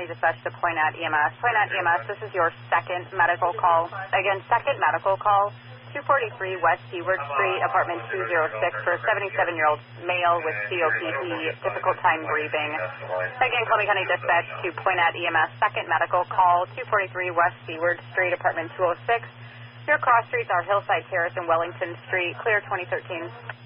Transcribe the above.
County Dispatch to Point at EMS. Point at EMS, this is your second medical call. Again, second medical call, 243 West Seaward Street, apartment 206 for a 77-year-old male with COPD, difficult time breathing. Again, Columbia County Dispatch to Point at EMS, second medical call, 243 West Seaward Street, apartment 206. Your cross streets are Hillside Terrace and Wellington Street, clear 2013.